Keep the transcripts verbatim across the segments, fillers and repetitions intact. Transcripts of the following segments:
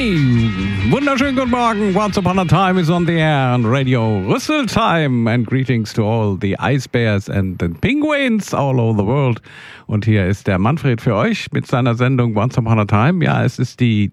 Hey, wunderschönen guten Morgen. Once Upon a Time is on the air on Radio Rüsseltime. And greetings to all the ice bears and the penguins all over the world. Und hier ist der Manfred für euch mit seiner Sendung Once Upon a Time. Ja, es ist die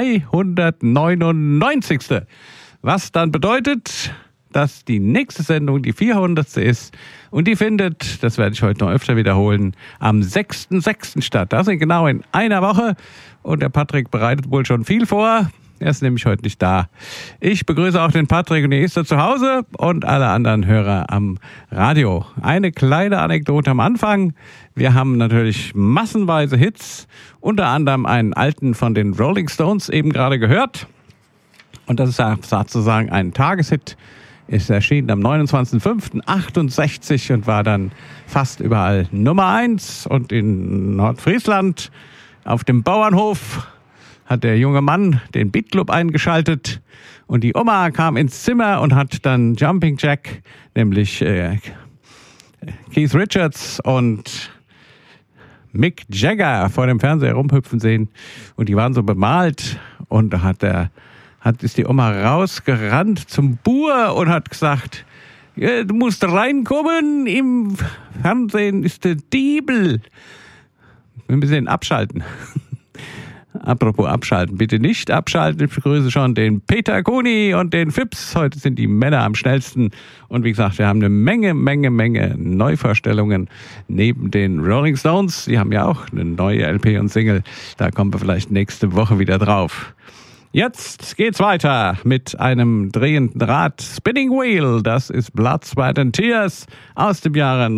dreihundertneunundneunzigste. Was dann bedeutet, dass die nächste Sendung die vierhundertste ist. Und die findet, das werde ich heute noch öfter wiederholen, am sechsten sechsten statt. Das sind genau in einer Woche. Und der Patrick bereitet wohl schon viel vor. Er ist nämlich heute nicht da. Ich begrüße auch den Patrick und die Esther zu Hause und alle anderen Hörer am Radio. Eine kleine Anekdote am Anfang. Wir haben natürlich massenweise Hits, unter anderem einen alten von den Rolling Stones eben gerade gehört. Und das ist sozusagen ein Tageshit. Ist erschienen am neunundzwanzigsten fünften achtundsechzig und war dann fast überall Nummer eins. Und in Nordfriesland auf dem Bauernhof hat der junge Mann den Beatclub eingeschaltet. Und die Oma kam ins Zimmer und hat dann Jumping Jack, nämlich äh, Keith Richards und Mick Jagger vor dem Fernseher rumhüpfen sehen. Und die waren so bemalt. Und da hat der Hat, ist die Oma rausgerannt zum Bauer und hat gesagt, ja, du musst reinkommen, im Fernsehen ist der Diebel. Wir müssen ihn abschalten. Apropos abschalten, bitte nicht abschalten. Ich begrüße schon den Peter Kuni und den Fips. Heute sind die Männer am schnellsten. Und wie gesagt, wir haben eine Menge, Menge, Menge Neuvorstellungen neben den Rolling Stones. Die haben ja auch eine neue L P und Single. Da kommen wir vielleicht nächste Woche wieder drauf. Jetzt geht's weiter mit einem drehenden Rad, Spinning Wheel. Das ist Blood, Sweat and Tears aus dem Jahre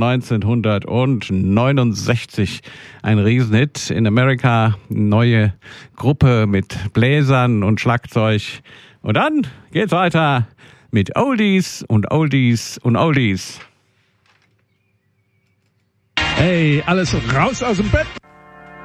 neunzehnhundertneunundsechzig. Ein Riesenhit in Amerika, neue Gruppe mit Bläsern und Schlagzeug. Und dann geht's weiter mit Oldies und Oldies und Oldies. Hey, alles raus aus dem Bett!